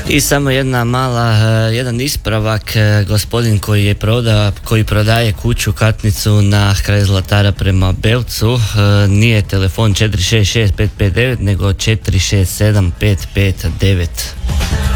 I samo jedan ispravak, gospodin koji prodaje kuću, katnicu na kraj Zlatara prema Belcu, nije telefon 466 559 nego 467 559.